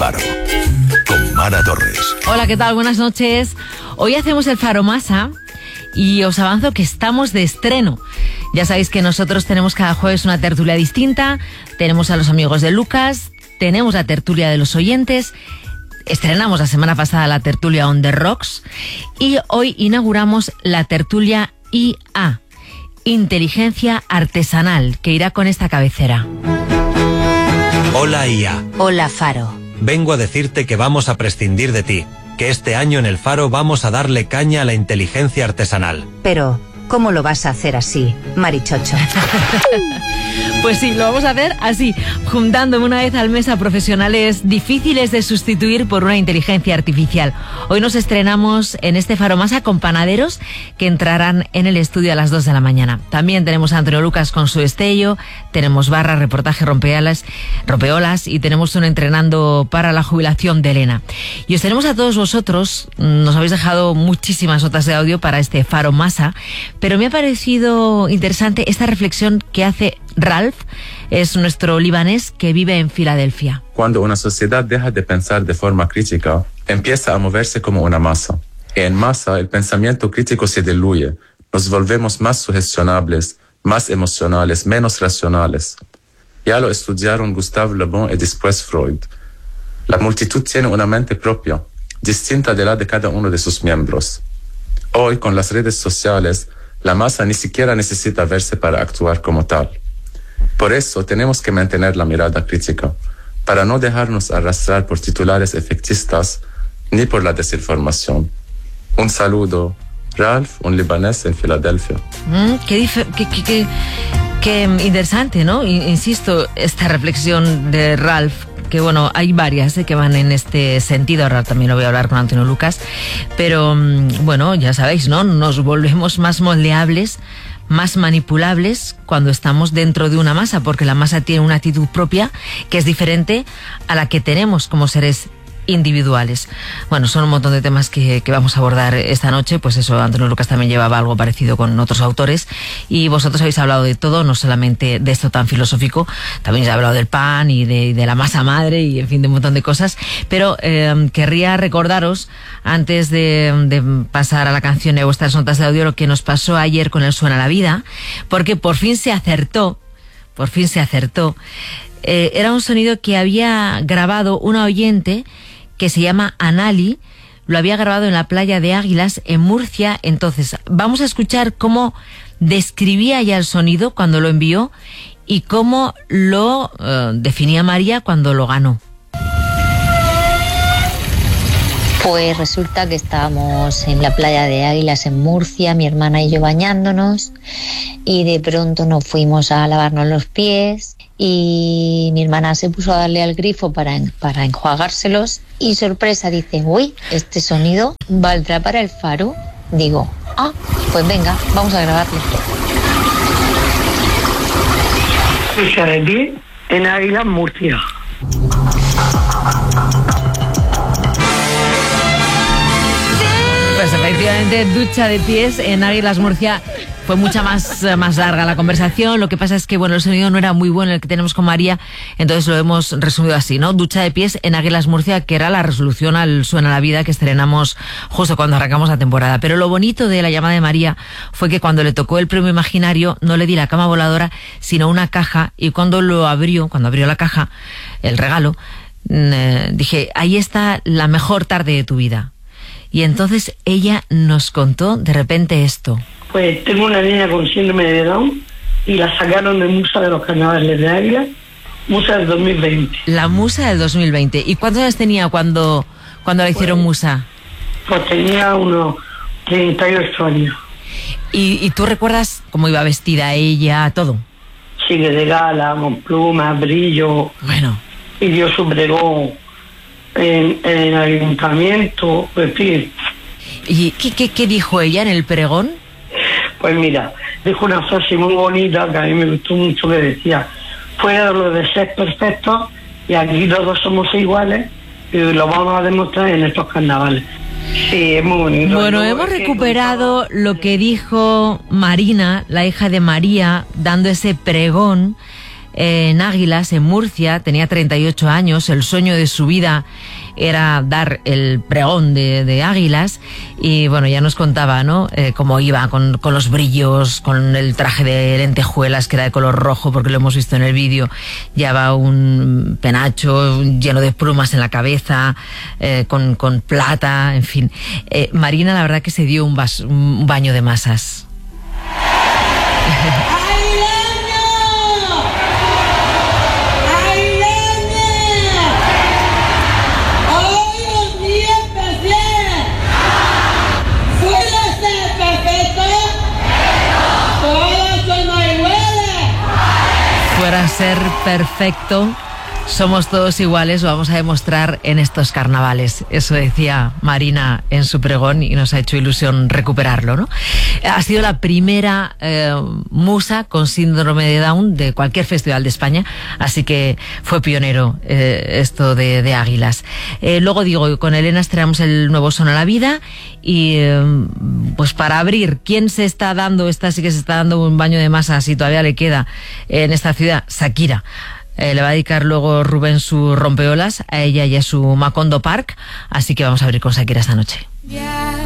Faro, con Mara Torres. Hola, ¿qué tal? Buenas noches. Hoy hacemos el Faro Masa y os avanzo que estamos de estreno. Ya sabéis que nosotros tenemos cada jueves una tertulia distinta, tenemos a los amigos de Lucas, tenemos la tertulia de los oyentes, estrenamos la semana pasada la tertulia On The Rocks y hoy inauguramos la tertulia IA, Inteligencia Artesanal, que irá con esta cabecera. Hola IA. Hola Faro. Vengo a decirte que vamos a prescindir de ti, que este año en el Faro vamos a darle caña a la inteligencia artesanal. Pero, ¿cómo lo vas a hacer así, Marichocho? Pues sí, lo vamos a hacer así, juntándome una vez al mes a profesionales difíciles de sustituir por una inteligencia artificial. Hoy nos estrenamos en este Faro Masa con panaderos que entrarán en el estudio a las 2 de la mañana. También tenemos a Antonio Lucas con su destello, tenemos barra, reportaje, rompeolas y tenemos un entrenando para la jubilación de Elena. Y os tenemos a todos vosotros, nos habéis dejado muchísimas notas de audio para este Faro Masa, pero me ha parecido interesante esta reflexión que hace Ralph, es nuestro libanés que vive en Filadelfia. Cuando una sociedad deja de pensar de forma crítica, empieza a moverse como una masa. Y en masa el pensamiento crítico se diluye. Nos volvemos más sugestionables, más emocionales, menos racionales. Ya lo estudiaron Gustave Le Bon y después Freud. La multitud tiene una mente propia, distinta de la de cada uno de sus miembros. Hoy, con las redes sociales, la masa ni siquiera necesita verse para actuar como tal. Por eso tenemos que mantener la mirada crítica, para no dejarnos arrastrar por titulares efectistas ni por la desinformación. Un saludo, Ralph, un libanés en Filadelfia. Qué interesante, ¿no? Insisto, esta reflexión de Ralph, que bueno, hay varias que van en este sentido. Ahora también lo voy a hablar con Antonio Lucas, pero bueno, ya sabéis, ¿no? Nos volvemos más moldeables, más manipulables cuando estamos dentro de una masa, porque la masa tiene una actitud propia que es diferente a la que tenemos como seres individuales. Bueno, son un montón de temas que vamos a abordar esta noche. Pues eso, Antonio Lucas también llevaba algo parecido con otros autores y vosotros habéis hablado de todo, no solamente de esto tan filosófico, también se ha hablado del pan y de la masa madre y en fin, de un montón de cosas, pero querría recordaros, antes de pasar a la canción y a vuestras notas de audio, lo que nos pasó ayer con el Suena la Vida, porque por fin se acertó. Era un sonido que había grabado una oyente que se llama Anali, lo había grabado en la playa de Águilas, en Murcia. Entonces, vamos a escuchar cómo describía ya el sonido cuando lo envió y cómo lo definía María cuando lo ganó. Pues resulta que estábamos en la playa de Águilas en Murcia, mi hermana y yo bañándonos, y de pronto nos fuimos a lavarnos los pies y mi hermana se puso a darle al grifo para enjuagárselos y sorpresa dice, uy, este sonido valdrá para el Faro. Digo, pues venga, vamos a grabarlo. Ducha de pie en Águilas, Murcia. Pues efectivamente, ducha de pies en Águilas, Murcia. Fue mucha más larga la conversación. Lo que pasa es que, bueno, el sonido no era muy bueno el que tenemos con María, entonces lo hemos resumido así, ¿no? Ducha de pies en Águilas, Murcia, que era la resolución al Suena la Vida que estrenamos justo cuando arrancamos la temporada. Pero lo bonito de la llamada de María fue que cuando le tocó el premio imaginario no le di la cama voladora, sino una caja, y cuando abrió la caja, el regalo, dije, ahí está la mejor tarde de tu vida. Y entonces ella nos contó de repente esto. Pues tengo una niña con síndrome de Down y la sacaron de Musa de los Carnavales de Águila, Musa del 2020. La Musa del 2020. ¿Y cuántos años tenía cuando la hicieron Musa? Pues tenía unos 38 años. ¿Y tú recuerdas cómo iba vestida ella, todo? Sí, de gala, con plumas, brillo. Bueno. Y dio su pregón en el ayuntamiento, en fin. ¿Y qué dijo ella en el pregón? Pues mira, dijo una frase muy bonita que a mí me gustó mucho, que decía, fuera de lo de ser perfectos, y aquí todos somos iguales, y lo vamos a demostrar en estos carnavales. Sí, es muy bonito. Bueno, hemos recuperado lo que dijo Marina, la hija de María, dando ese pregón en Águilas, en Murcia, tenía 38 años, el sueño de su vida era dar el pregón de Águilas, y bueno, ya nos contaba, ¿no? Cómo iba con los brillos, con el traje de lentejuelas que era de color rojo, porque lo hemos visto en el vídeo, llevaba un penacho lleno de plumas en la cabeza, con plata, en fin. Marina, la verdad que se dio un baño de masas. Fuera ser perfecto, somos todos iguales, lo vamos a demostrar en estos carnavales. Eso decía Marina en su pregón y nos ha hecho ilusión recuperarlo, ¿no? Ha sido la primera musa con síndrome de Down de cualquier festival de España, así que fue pionero esto de Águilas. Luego digo, con Elena estrenamos el nuevo Son a la Vida, y pues para abrir, ¿quién se está dando? Esta sí que se está dando un baño de masas y todavía le queda en esta ciudad, Shakira. Le va a dedicar luego Rubén su rompeolas a ella y a su Macondo Park, así que vamos a abrir con Shakira esta noche. Yeah.